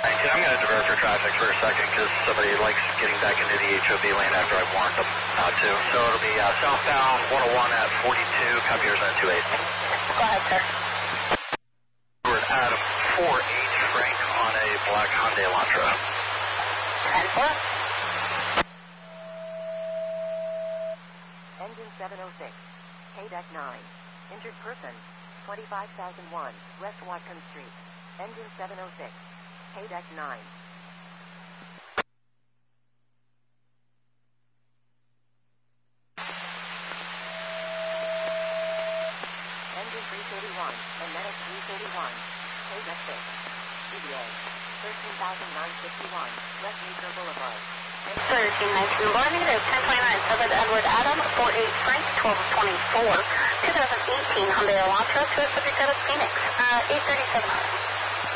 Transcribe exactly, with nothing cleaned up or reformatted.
nineteen, I'm going to divert for traffic for a second because somebody likes getting back into the H O B lane after I've warned them not to. So it'll be uh, southbound one oh one at forty-two, copy yours at two eight. Go ahead, sir. We're at Adam four H Frank on a black Hyundai Elantra. ten four. Engine seven oh six, K D E C nine, injured person, twenty-five thousand one, West Watcom Street. Engine seven oh six, K D E C nine. Engine three thirty-one, and Medic three thirty-one, K D E C six. E D A, thirteen thousand nine hundred fifty-one, West Meeker Boulevard. thirteen nineteen, bar negative, ten twenty-nine, covered Edward Adam, four eight Frank, twelve twenty-four, twenty eighteen Hyundai Elantra, to the subject out of Phoenix, uh, eight thirty-seven.